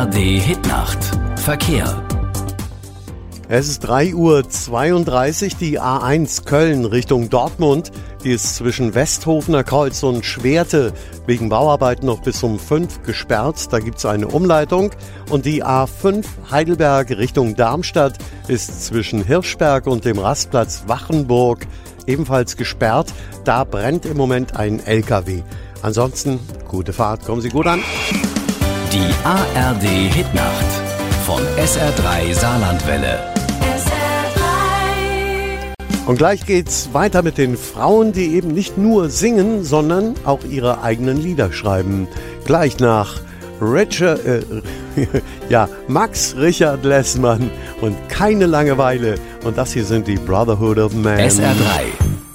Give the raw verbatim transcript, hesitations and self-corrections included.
D Hitnacht. Verkehr. Es ist drei Uhr zweiunddreißig, die A eins Köln Richtung Dortmund. Die ist zwischen Westhofener Kreuz und Schwerte wegen Bauarbeiten noch bis um fünf gesperrt. Da gibt es eine Umleitung. Und die A fünf Heidelberg Richtung Darmstadt ist zwischen Hirschberg und dem Rastplatz Wachenburg ebenfalls gesperrt. Da brennt im Moment ein L K W. Ansonsten gute Fahrt, kommen Sie gut an. Die A R D Hitnacht von S R drei Saarlandwelle. Und gleich geht's weiter mit den Frauen, die eben nicht nur singen, sondern auch ihre eigenen Lieder schreiben. Gleich nach Richard, äh, ja, Max Richard Lessmann und Keine Langeweile. Und das hier sind die Brotherhood of Man. S R drei